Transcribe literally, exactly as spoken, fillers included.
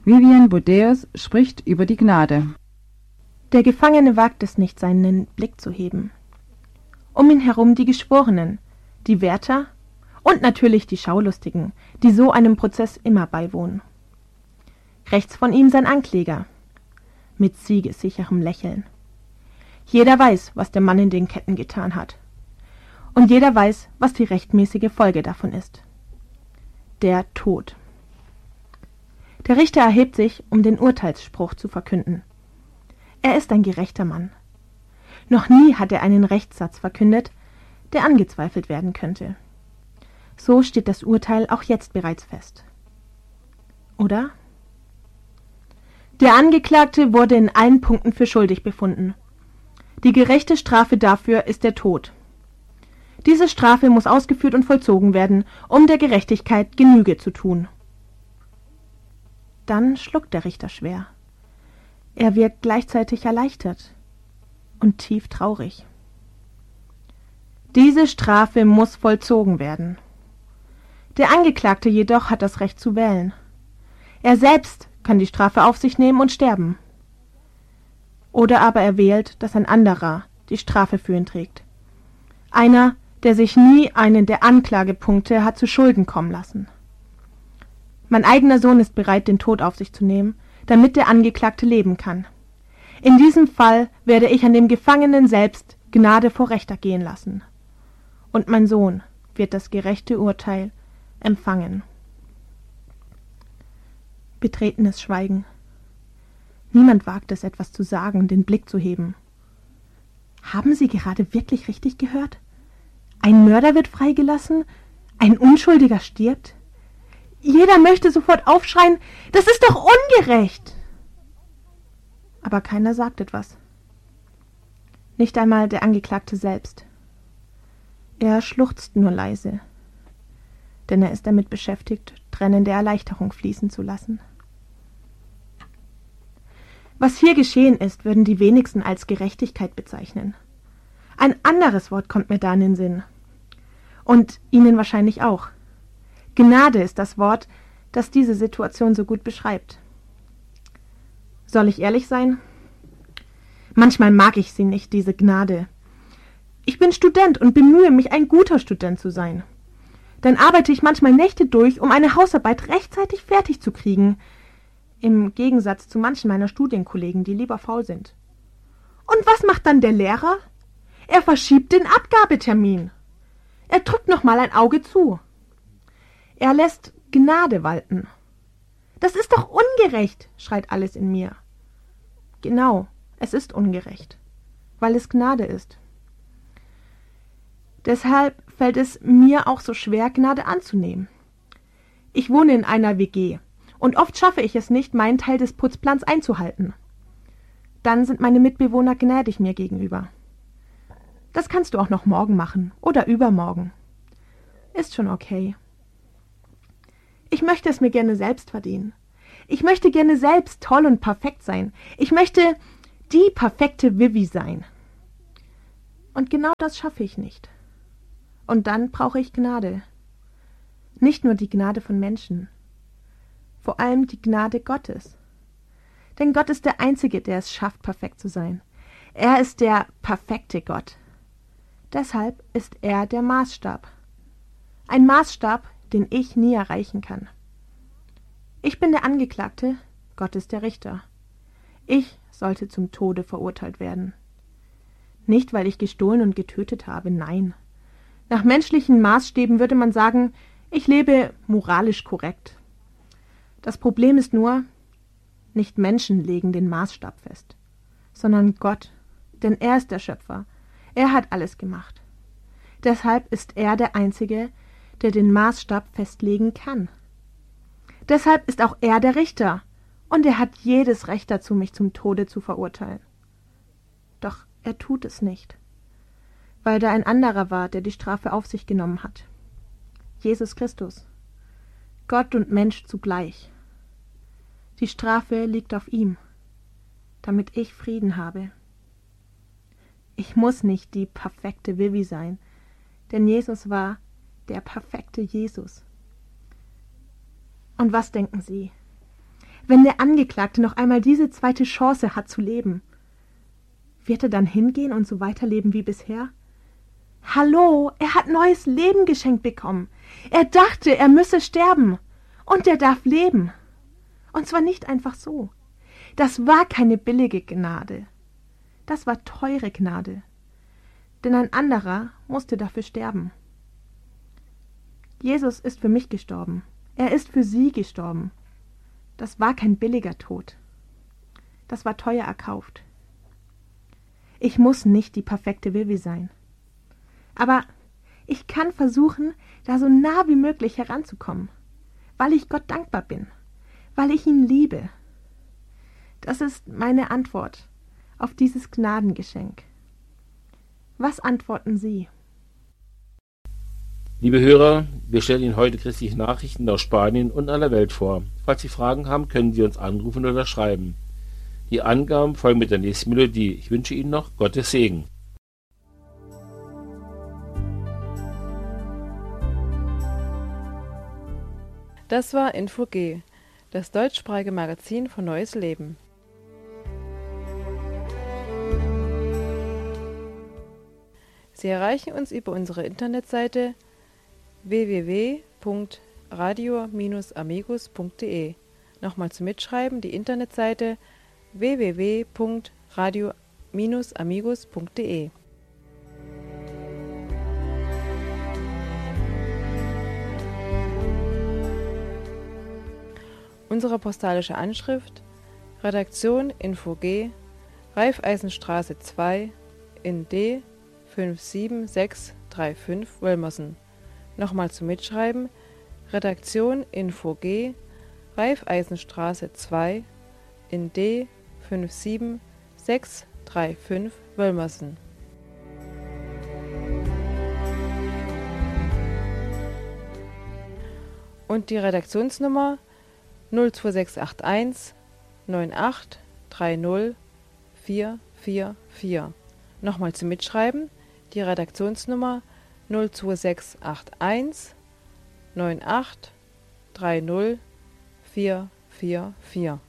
Vivian Bodeus spricht über die Gnade. Der Gefangene wagt es nicht, seinen Blick zu heben. Um ihn herum die Geschworenen, die Wärter und natürlich die Schaulustigen, die so einem Prozess immer beiwohnen. Rechts von ihm sein Ankläger, mit siegessicherem Lächeln. Jeder weiß, was der Mann in den Ketten getan hat. Und jeder weiß, was die rechtmäßige Folge davon ist. Der Tod. Der Richter erhebt sich, um den Urteilsspruch zu verkünden. Er ist ein gerechter Mann. Noch nie hat er einen Rechtssatz verkündet, der angezweifelt werden könnte. So steht das Urteil auch jetzt bereits fest. Oder? Der Angeklagte wurde in allen Punkten für schuldig befunden. Die gerechte Strafe dafür ist der Tod. Diese Strafe muss ausgeführt und vollzogen werden, um der Gerechtigkeit Genüge zu tun. Dann schluckt der Richter schwer. Er wirkt gleichzeitig erleichtert und tief traurig. Diese Strafe muss vollzogen werden. Der Angeklagte jedoch hat das Recht zu wählen. Er selbst kann die Strafe auf sich nehmen und sterben. Oder aber er wählt, dass ein anderer die Strafe für ihn trägt. Einer, der sich nie einen der Anklagepunkte hat zu Schulden kommen lassen. Mein eigener Sohn ist bereit, den Tod auf sich zu nehmen, damit der Angeklagte leben kann. In diesem Fall werde ich an dem Gefangenen selbst Gnade vor Recht ergehen lassen. Und mein Sohn wird das gerechte Urteil empfangen. Betretenes Schweigen. Niemand wagt es, etwas zu sagen, den Blick zu heben. Haben Sie gerade wirklich richtig gehört? Ein Mörder wird freigelassen, ein Unschuldiger stirbt? Jeder möchte sofort aufschreien, das ist doch ungerecht! Aber keiner sagt etwas. Nicht einmal der Angeklagte selbst. Er schluchzt nur leise, denn er ist damit beschäftigt, Tränen der Erleichterung fließen zu lassen. Was hier geschehen ist, würden die wenigsten als Gerechtigkeit bezeichnen. Ein anderes Wort kommt mir da in den Sinn. Und Ihnen wahrscheinlich auch. Gnade ist das Wort, das diese Situation so gut beschreibt. Soll ich ehrlich sein? Manchmal mag ich sie nicht, diese Gnade. Ich bin Student und bemühe mich, ein guter Student zu sein. Dann arbeite ich manchmal Nächte durch, um eine Hausarbeit rechtzeitig fertig zu kriegen. Im Gegensatz zu manchen meiner Studienkollegen, die lieber faul sind. Und was macht dann der Lehrer? Er verschiebt den Abgabetermin. Er drückt noch mal ein Auge zu. Er lässt Gnade walten. Das ist doch ungerecht, schreit alles in mir. Genau, es ist ungerecht, weil es Gnade ist. Deshalb fällt es mir auch so schwer, Gnade anzunehmen. Ich wohne in einer W G und oft schaffe ich es nicht, meinen Teil des Putzplans einzuhalten. Dann sind meine Mitbewohner gnädig mir gegenüber. Das kannst du auch noch morgen machen oder übermorgen. Ist schon okay. Ich möchte es mir gerne selbst verdienen. Ich möchte gerne selbst toll und perfekt sein. Ich möchte die perfekte Vivi sein. Und genau das schaffe ich nicht. Und dann brauche ich Gnade. Nicht nur die Gnade von Menschen, vor allem die Gnade Gottes. Denn Gott ist der Einzige, der es schafft, perfekt zu sein. Er ist der perfekte Gott. Deshalb ist er der Maßstab. Ein Maßstab, den ich nie erreichen kann. Ich bin der Angeklagte, Gott ist der Richter. Ich sollte zum Tode verurteilt werden. Nicht, weil ich gestohlen und getötet habe, nein. Nach menschlichen Maßstäben würde man sagen, ich lebe moralisch korrekt. Das Problem ist nur, nicht Menschen legen den Maßstab fest, sondern Gott, denn er ist der Schöpfer. Er hat alles gemacht. Deshalb ist er der Einzige, der den Maßstab festlegen kann. Deshalb ist auch er der Richter, und er hat jedes Recht dazu, mich zum Tode zu verurteilen. Doch er tut es nicht, weil da ein anderer war, der die Strafe auf sich genommen hat. Jesus Christus, Gott und Mensch zugleich. Die Strafe liegt auf ihm, damit ich Frieden habe. Ich muss nicht die perfekte Vivi sein, denn Jesus war der perfekte Jesus. Und was denken Sie? wenn der Angeklagte noch einmal diese zweite Chance hat zu leben? Wird er dann hingehen und so weiterleben wie bisher? Hallo, er hat neues Leben geschenkt bekommen. Er dachte, er müsse sterben. Und er darf leben. Und zwar nicht einfach so. Das war keine billige Gnade. Das war teure Gnade. Denn ein anderer musste dafür sterben. Jesus ist für mich gestorben. Er ist für sie gestorben. Das war kein billiger Tod. Das war teuer erkauft. Ich muss nicht die perfekte Vivi sein. Aber ich kann versuchen, da so nah wie möglich heranzukommen, weil ich Gott dankbar bin, weil ich ihn liebe. Das ist meine Antwort auf dieses Gnadengeschenk. Was antworten Sie? Liebe Hörer, wir stellen Ihnen heute christliche Nachrichten aus Spanien und aller Welt vor. Falls Sie Fragen haben, können Sie uns anrufen oder schreiben. Die Angaben folgen mit der nächsten Melodie. Ich wünsche Ihnen noch Gottes Segen. Das war Info G, das deutschsprachige Magazin von Neues Leben. Sie erreichen uns über unsere Internetseite w w w punkt radio Bindestrich amigos punkt de. Nochmal zum Mitschreiben die Internetseite w w w punkt radio Bindestrich amigos punkt de. Unsere postalische Anschrift: Redaktion Info G, Raiffeisenstraße zwei in D fünf sieben sechs drei fünf Wölmersen. Nochmal zum Mitschreiben: Redaktion Info G, Raiffeisenstraße zwei in D fünf sieben sechs drei fünf Wölmersen. Und die Redaktionsnummer null zwei sechs acht eins neun acht drei null vier vier vier. Nochmal zum Mitschreiben: die Redaktionsnummer null zwei sechs acht eins neun acht drei null vier vier vier.